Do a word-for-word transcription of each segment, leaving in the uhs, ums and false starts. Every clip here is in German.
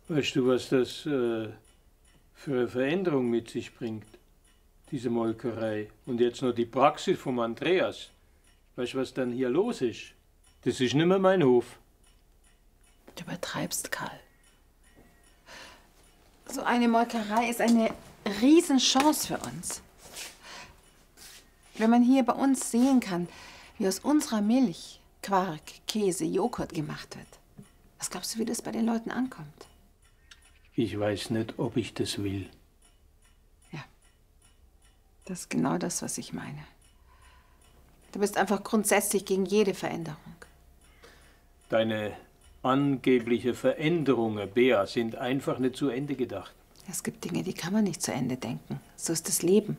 Weißt du, was das äh, für eine Veränderung mit sich bringt, diese Molkerei? Und jetzt noch die Praxis vom Andreas. Weißt du, was dann hier los ist? Das ist nicht mehr mein Hof. Du übertreibst, Karl. So eine Molkerei ist eine Riesenchance für uns. Wenn man hier bei uns sehen kann, wie aus unserer Milch Quark, Käse, Joghurt gemacht wird, was glaubst du, wie das bei den Leuten ankommt? Ich weiß nicht, ob ich das will. Ja, das ist genau das, was ich meine. Du bist einfach grundsätzlich gegen jede Veränderung. Deine angebliche Veränderungen, Bea, sind einfach nicht zu Ende gedacht. Es gibt Dinge, die kann man nicht zu Ende denken. So ist das Leben.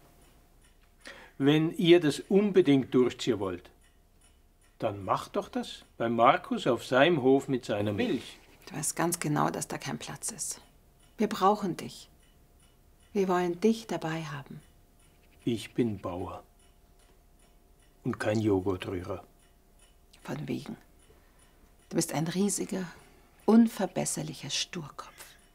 Wenn ihr das unbedingt durchziehen wollt, dann macht doch das bei Markus auf seinem Hof mit seiner Milch. Du weißt ganz genau, dass da kein Platz ist. Wir brauchen dich. Wir wollen dich dabei haben. Ich bin Bauer und kein Joghurtrührer. Von wegen. Du bist ein riesiger, unverbesserlicher Sturkopf.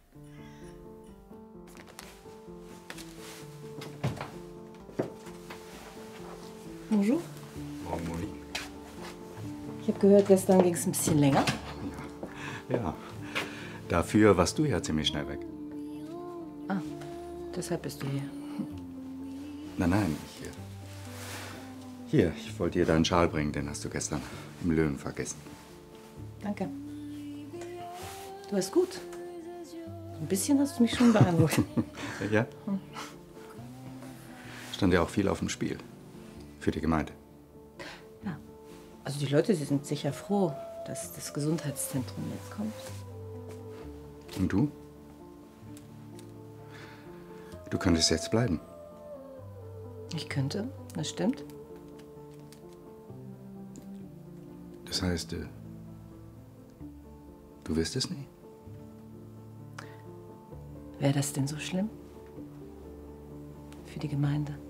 Bonjour. Oh, Moni. Ich habe gehört, gestern ging es ein bisschen länger. Ja, dafür warst du ja ziemlich schnell weg. Ah, deshalb bist du hier. Nein, nein, ich, äh, hier, ich wollte dir deinen Schal bringen, den hast du gestern im Löwen vergessen. Danke. Du warst gut. Ein bisschen hast du mich schon beeindruckt. Ja? Stand ja auch viel auf dem Spiel. Für die Gemeinde. Ja. Also die Leute, sie sind sicher froh, dass das Gesundheitszentrum jetzt kommt. Und du? Du könntest jetzt bleiben. Ich könnte, das stimmt. Das heißt, äh, du wirst es nie? Wäre das denn so schlimm? Für die Gemeinde?